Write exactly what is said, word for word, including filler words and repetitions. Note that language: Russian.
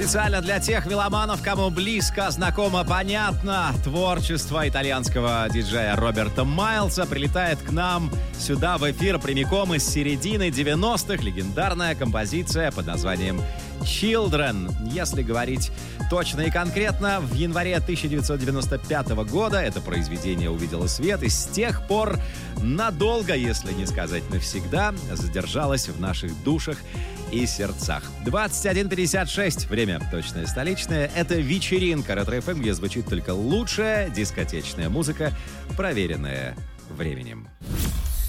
Специально для тех меломанов, кому близко, знакомо, понятно творчество итальянского диджея Роберта Майлса, прилетает к нам сюда в эфир прямиком из середины девяностых легендарная композиция под названием «Children». Если говорить точно и конкретно, в январе тысяча девятьсот девяносто пятого года это произведение увидело свет и с тех пор надолго, если не сказать навсегда, задержалось в наших душах и сердцах. двадцать один пятьдесят шесть, время точное столичное. Это вечеринка Ретро-эф эм, где звучит только лучшая дискотечная музыка, проверенная временем.